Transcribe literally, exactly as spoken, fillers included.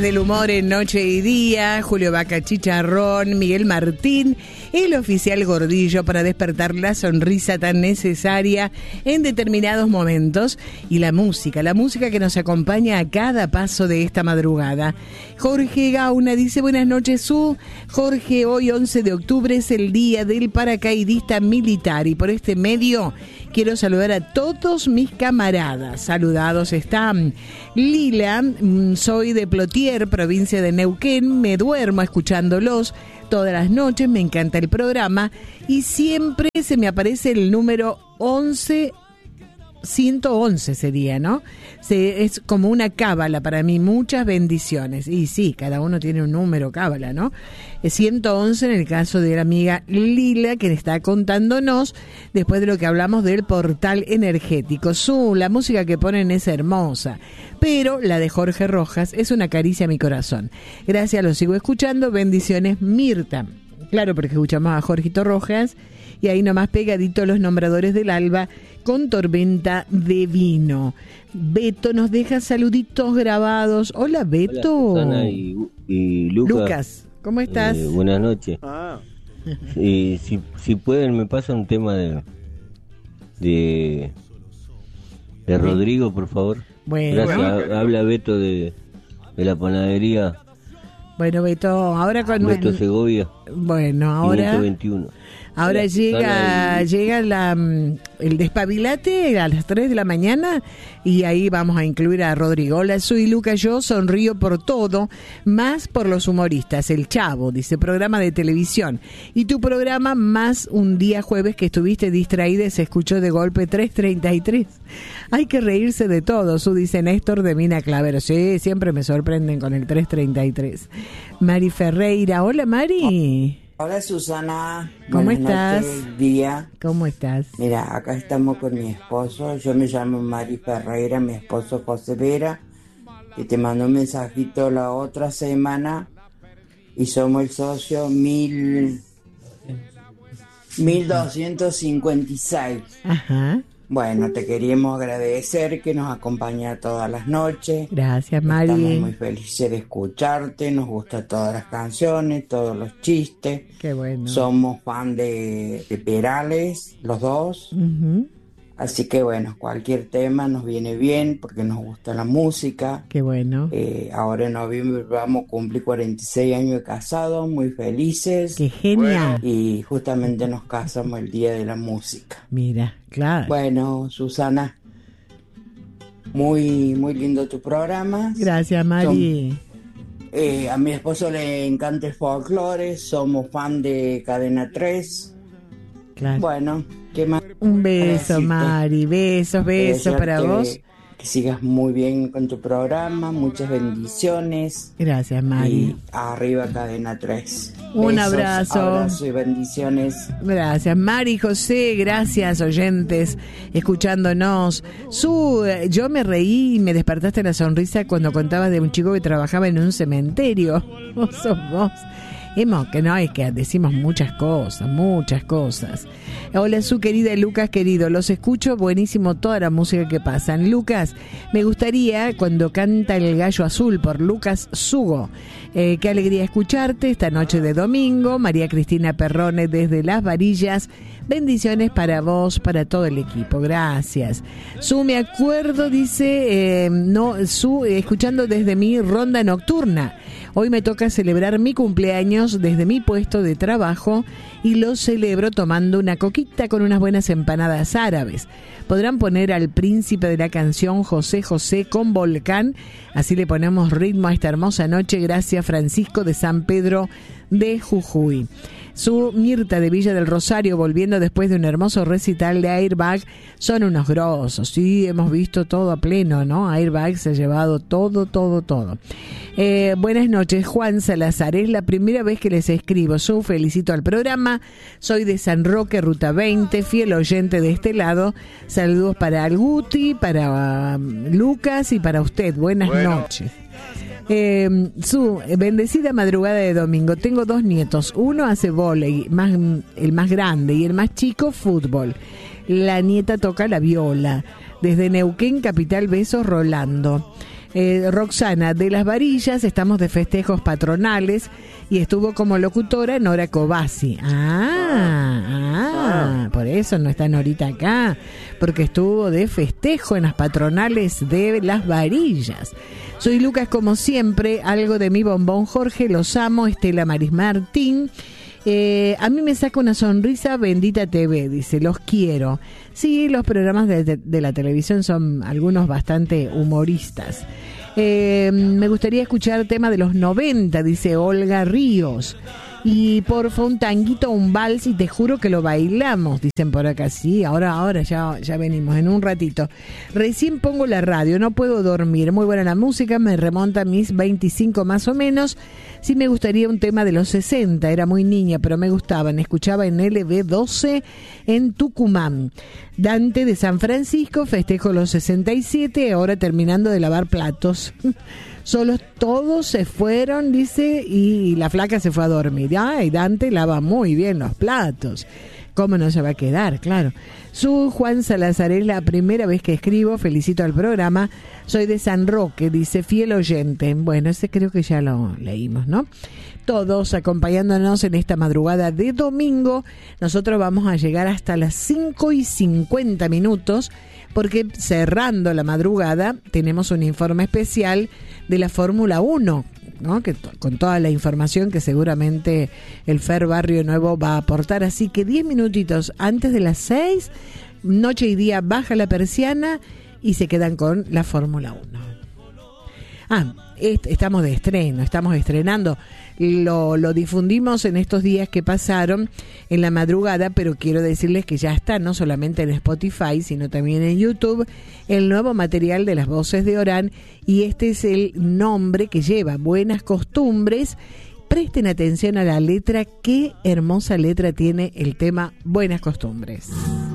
Del humor en Noche y Día, Julio Vaca Chicharrón, Miguel Martín, el oficial Gordillo, para despertar la sonrisa tan necesaria en determinados momentos, y la música, la música que nos acompaña a cada paso de esta madrugada. Jorge Gauna dice: buenas noches, Su. Jorge, hoy once de octubre es el día del paracaidista militar y por este medio quiero saludar a todos mis camaradas. Saludados están. Lila, soy de Plotier, provincia de Neuquén, me duermo escuchándolos todas las noches, me encanta el programa y siempre se me aparece el número once, ciento once sería, ¿no? Se, es como una cábala para mí, muchas bendiciones. Y sí, cada uno tiene un número cábala, ¿no? Es ciento once en el caso de la amiga Lila, que está contándonos después de lo que hablamos del portal energético. Su, la música que ponen es hermosa, pero la de Jorge Rojas es una caricia a mi corazón. Gracias, lo sigo escuchando. Bendiciones, Mirta. Claro, porque escuchamos a Jorgito Rojas y ahí nomás pegadito los nombradores del alba con tormenta de vino. Beto nos deja saluditos grabados. Hola, Beto. Hola, Susana y, y Lucas. Lucas, ¿cómo estás? Eh, buenas noches. Ah. Y si, si pueden, me pasa un tema de de, de Rodrigo, por favor. Bueno, Gracias. bueno. Habla Beto de, de la panadería. Bueno, Beto, ahora con Beto Segovia. Bueno, ahora quinientos veintiuno. ahora Hola, llega Susana y- llega la el despabilate a las tres de la mañana y ahí vamos a incluir a Rodrigo. Hola, soy Luca, yo sonrío por todo, más por los humoristas. El Chavo, dice, programa de televisión. Y tu programa más un día jueves que estuviste distraída y se escuchó de golpe tres treinta y tres. Hay que reírse de todo, su dice Néstor de Mina Clavero. Sí, siempre me sorprenden con el tres treinta y tres. Mari Ferreira, hola Mari. Hola Susana, ¿Cómo buenas estás? noches, día. ¿Cómo estás? Mira, acá estamos con mi esposo, yo me llamo Mari Ferreira, mi esposo José Vera, y te mandó un mensajito la otra semana y somos el socio mil, mil doscientos cincuenta y seis. Ajá. Bueno, te queríamos agradecer que nos acompaña todas las noches. Gracias, Estamos muy Mari. felices de escucharte, nos gustan todas las canciones, todos los chistes. Qué bueno. Somos fan de, de Perales, los dos. Ujú. Así que bueno, cualquier tema nos viene bien porque nos gusta la música. Qué bueno. Eh, ahora en noviembre vamos a cumplir cuarenta y seis años de casados, muy felices. Qué genial. Y justamente nos casamos el día de la música. Mira, claro. Bueno, Susana, muy, muy lindo tu programa. Gracias, Mari. Eh, a mi esposo le encanta el folclore, somos fan de Cadena tres. Claro. Bueno, ¿qué más? Un beso, decirte? Mari. Besos, besos para Desearte vos. Que sigas muy bien con tu programa, muchas bendiciones. Gracias, Mari. Y arriba Cadena tres. Un Besos, abrazo. abrazo y bendiciones. Gracias, Mari, José, gracias, oyentes, escuchándonos. Su, eh, yo me reí y me despertaste la sonrisa cuando contabas de un chico que trabajaba en un cementerio. Vos sos vos. Hemos, que no, es que decimos muchas cosas, muchas cosas. Hola, su querida Lucas, querido, los escucho, buenísimo toda la música que pasan. Lucas, me gustaría cuando canta El Gallo Azul por Lucas Sugo. Eh, qué alegría escucharte esta noche de domingo. María Cristina Perrone desde Las Varillas. Bendiciones para vos, para todo el equipo. Gracias. Su, me acuerdo, dice, eh, no, su, eh, escuchando desde mi ronda nocturna. Hoy me toca celebrar mi cumpleaños desde mi puesto de trabajo y lo celebro tomando una coquita con unas buenas empanadas árabes. Podrán poner al príncipe de la canción José José con Volcán, así le ponemos ritmo a esta hermosa noche. Gracias, Francisco de San Pedro de Jujuy. Su Mirta de Villa del Rosario, volviendo después de un hermoso recital de Airbag, son unos grosos. Sí, hemos visto todo a pleno, ¿no? Airbag se ha llevado todo, todo, todo. Eh, buenas noches, Juan Salazar. Es la primera vez que les escribo. Su, felicito al programa. Soy de San Roque, Ruta veinte, fiel oyente de este lado. Saludos para Alguti, para um, Lucas y para usted. Buenas Bueno. noches. Eh, su bendecida madrugada de domingo. Tengo dos nietos. Uno hace vóley, más, el más grande, y el más chico fútbol. La nieta toca la viola. Desde Neuquén, capital, besos, Rolando. Eh, Roxana, de Las Varillas, estamos de festejos patronales y estuvo como locutora Nora Cobasi. Ah, ah, por eso no está Norita acá, porque estuvo de festejo en las patronales de Las Varillas. Soy Lucas, como siempre, algo de mi bombón Jorge, los amo. Estela Maris Martín. Eh, a mí me saca una sonrisa Bendita T V, dice, los quiero. Sí, los programas de, de, de la televisión son algunos bastante humoristas. Eh, me gustaría escuchar tema de los noventa, dice Olga Ríos. Y porfa, un tanguito, un vals, y te juro que lo bailamos, dicen por acá. Sí, ahora, ahora ya, ya venimos, en un ratito. Recién pongo la radio, no puedo dormir. Muy buena la música, me remonta a mis veinticinco más o menos. Sí, me gustaría un tema de los sesenta, era muy niña, pero me gustaban. Escuchaba en L B doce en Tucumán. Dante de San Francisco, festejo los sesenta y siete, ahora terminando de lavar platos. Solos todos se fueron, dice, y la flaca se fue a dormir. Ay, Dante lava muy bien los platos. ¿Cómo no se va a quedar? Claro. Su Juan Salazar, es la primera vez que escribo, felicito al programa. Soy de San Roque, dice, fiel oyente. Bueno, ese creo que ya lo leímos, ¿no? Todos acompañándonos en esta madrugada de domingo. Nosotros vamos a llegar hasta las cinco y cincuenta minutos, porque cerrando la madrugada tenemos un informe especial de la Fórmula uno, ¿no? Que to- con toda la información que seguramente el Fer Barrio Nuevo va a aportar. Así que diez minutitos antes de las seis, Noche y Día baja la persiana y se quedan con la Fórmula uno. Ah, est- estamos de estreno, estamos estrenando. Lo, lo difundimos en estos días que pasaron en la madrugada, pero quiero decirles que ya está, no solamente en Spotify, sino también en YouTube, el nuevo material de las voces de Orán, y este es el nombre que lleva, Buenas Costumbres. Presten atención a la letra, qué hermosa letra tiene el tema Buenas Costumbres.